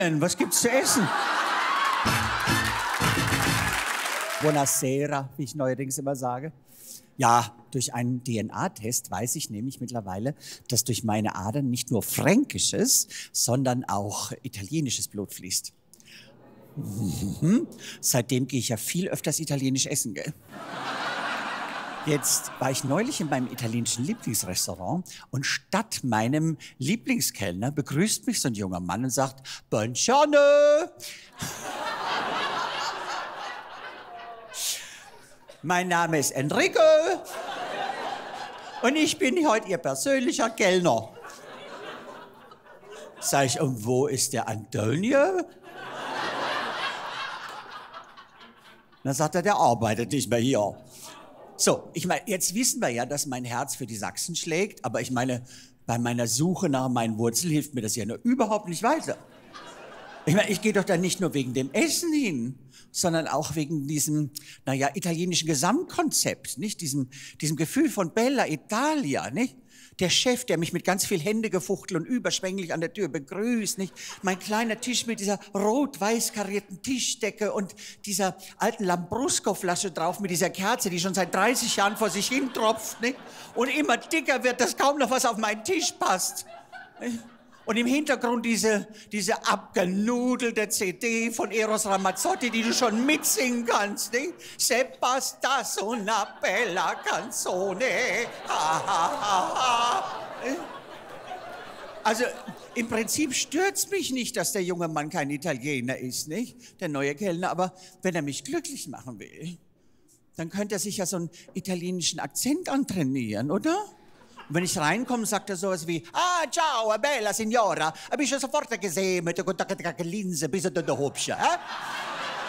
Was gibt's zu essen? Buonasera, wie ich neuerdings immer sage. Ja, durch einen DNA-Test weiß ich nämlich mittlerweile, dass durch meine Adern nicht nur fränkisches, sondern auch italienisches Blut fließt. Seitdem gehe ich ja viel öfters italienisch essen, gell? Jetzt war ich neulich in meinem italienischen Lieblingsrestaurant und statt meinem Lieblingskellner begrüßt mich so ein junger Mann und sagt, Buongiorno. Mein Name ist Enrico und ich bin heute Ihr persönlicher Kellner. Sag ich, und wo ist der Antonio? Dann sagt er, der arbeitet nicht mehr hier. So, ich meine, jetzt wissen wir ja, dass mein Herz für die Sachsen schlägt, aber ich meine, bei meiner Suche nach meinen Wurzeln hilft mir das ja nur überhaupt nicht weiter. Ich meine, ich gehe doch da nicht nur wegen dem Essen hin, sondern auch wegen diesem, naja, italienischen Gesamtkonzept, nicht? Diesem Gefühl von Bella Italia, nicht? Der Chef, der mich mit ganz viel Händegefuchtel und überschwänglich an der Tür begrüßt, nicht? Mein kleiner Tisch mit dieser rot-weiß karierten Tischdecke und dieser alten Lambrusco-Flasche drauf mit dieser Kerze, die schon seit 30 Jahren vor sich hin tropft, nicht? Und immer dicker wird, dass kaum noch was auf meinen Tisch passt. Nicht? Und im Hintergrund diese abgenudelte CD von Eros Ramazzotti, die du schon mitsingen kannst, nicht? Se bastas una bella canzone. Ha, ha, ha, ha. Also, im Prinzip stört's mich nicht, dass der junge Mann kein Italiener ist, nicht? Der neue Kellner, aber wenn er mich glücklich machen will, dann könnte er sich ja so einen italienischen Akzent antrainieren, oder? Und wenn ich reinkomme, sagt er sowas wie, ah, ciao, bella signora, hab ich schon sofort gesehen mit der Linse bis unter der Hubsche,